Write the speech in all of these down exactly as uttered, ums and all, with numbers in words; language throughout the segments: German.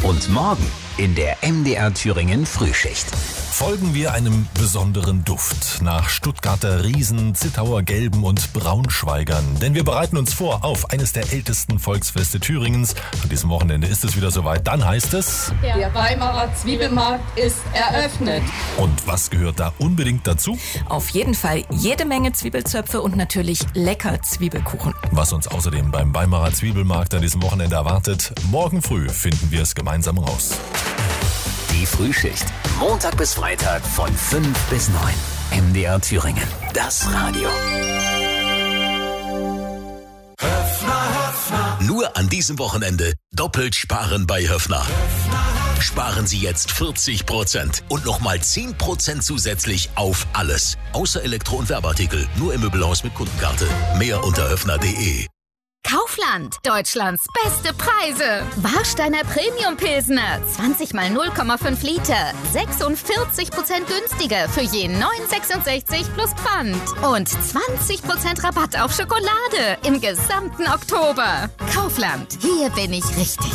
Und morgen in der M D R Thüringen Frühschicht. Folgen wir einem besonderen Duft nach Stuttgarter Riesen, Zittauer Gelben und Braunschweigern. Denn wir bereiten uns vor auf eines der ältesten Volksfeste Thüringens. An diesem Wochenende ist es wieder soweit. Dann heißt es: Der Weimarer Zwiebelmarkt ist eröffnet. Und was gehört da unbedingt dazu? Auf jeden Fall jede Menge Zwiebelzöpfe und natürlich lecker Zwiebelkuchen. Was uns außerdem beim Weimarer Zwiebelmarkt an diesem Wochenende erwartet, morgen früh finden wir es gemeinsam raus. Die Frühschicht. Montag bis Freitag von fünf bis neun. M D R Thüringen. Das Radio. Höffner, Höffner. Nur an diesem Wochenende doppelt sparen bei Höffner. Sparen Sie jetzt vierzig Prozent und nochmal zehn Prozent zusätzlich auf alles. Außer Elektro- und Werbeartikel. Nur im Möbelhaus mit Kundenkarte. Mehr unter höffner punkt de. Kaufland, Deutschlands beste Preise. Warsteiner Premium Pilsner, zwanzig mal null Komma fünf Liter, sechsundvierzig Prozent günstiger für je neun Euro sechsundsechzig plus Pfand. Und zwanzig Prozent Rabatt auf Schokolade im gesamten Oktober. Kaufland, hier bin ich richtig.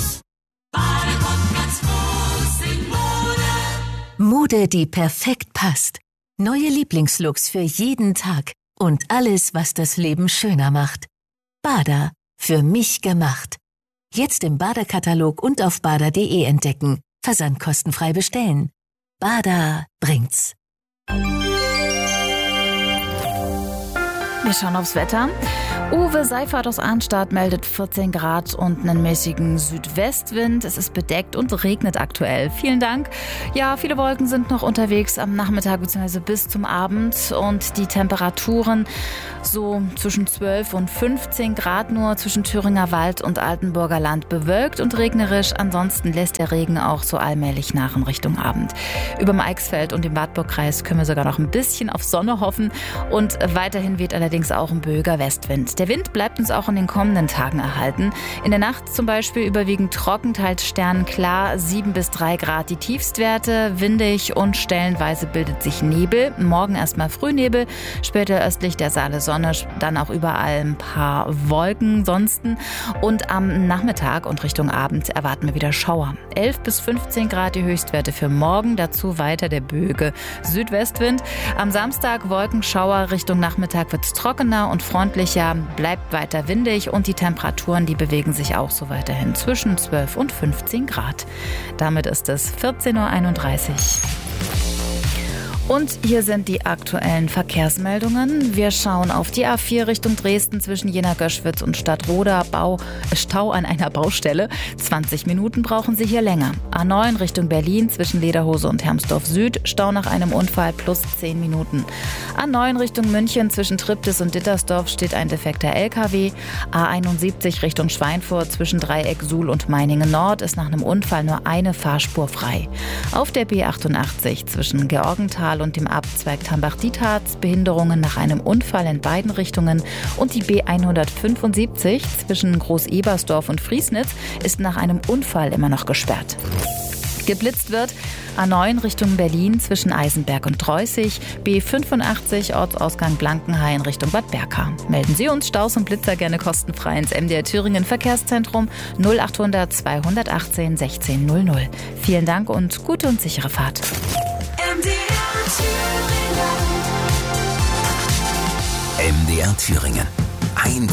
Mode, die perfekt passt. Neue Lieblingslooks für jeden Tag. Und alles, was das Leben schöner macht. Bada. Für mich gemacht. Jetzt im Bada-Katalog und auf bada punkt de entdecken. Versand kostenfrei bestellen. Bada bringt's. Wir schauen aufs Wetter. Uwe Seifert aus Arnstadt meldet vierzehn Grad und einen mäßigen Südwestwind. Es ist bedeckt und regnet aktuell. Vielen Dank. Ja, viele Wolken sind noch unterwegs am Nachmittag bzw. bis zum Abend. Und die Temperaturen so zwischen zwölf und fünfzehn Grad nur zwischen Thüringer Wald und Altenburger Land, bewölkt und regnerisch. Ansonsten lässt der Regen auch so allmählich nach in Richtung Abend. Über dem Eichsfeld und im Wartburgkreis können wir sogar noch ein bisschen auf Sonne hoffen. Und weiterhin weht allerdings auch ein böiger Westwind. Der Wind bleibt uns auch in den kommenden Tagen erhalten. In der Nacht zum Beispiel überwiegend trocken, teils sternklar, sieben bis drei Grad die Tiefstwerte, windig und stellenweise bildet sich Nebel. Morgen erstmal Frühnebel, später östlich der Saale Sonne, dann auch überall ein paar Wolken sonsten. Und am Nachmittag und Richtung Abend erwarten wir wieder Schauer. elf bis fünfzehn Grad die Höchstwerte für morgen, dazu weiter der böige Südwestwind. Am Samstag Wolkenschauer, Richtung Nachmittag wird es trockener und freundlicher, bleibt weiter windig und die Temperaturen, die bewegen sich auch so weiterhin zwischen zwölf und fünfzehn Grad. Damit ist es vierzehn Uhr einunddreißig. Und hier sind die aktuellen Verkehrsmeldungen. Wir schauen auf die A vier Richtung Dresden zwischen Jena-Göschwitz und Stadtroda. Bau, Stau an einer Baustelle. zwanzig Minuten brauchen Sie hier länger. A neun Richtung Berlin zwischen Lederhose und Hermsdorf Süd. Stau nach einem Unfall plus zehn Minuten. A neun Richtung München zwischen Triptis und Dittersdorf steht ein defekter L K W. A einundsiebzig Richtung Schweinfurt zwischen Dreieck Suhl und Meiningen Nord ist nach einem Unfall nur eine Fahrspur frei. Auf der B achtundachtzig zwischen Georgenthal und dem Abzweig Tambach-Dietharz Behinderungen nach einem Unfall in beiden Richtungen und die B hundertfünfundsiebzig zwischen Groß-Ebersdorf und Friesnitz ist nach einem Unfall immer noch gesperrt. Geblitzt wird A neun Richtung Berlin zwischen Eisenberg und Treußig, B fünfundachtzig Ortsausgang Blankenhain Richtung Bad Berka. Melden Sie uns Staus und Blitzer gerne kostenfrei ins M D R Thüringen Verkehrszentrum null achthundert zweihundertachtzehn sechzehn null null. Vielen Dank und gute und sichere Fahrt. M D R Thüringen. M D R Thüringen. Ein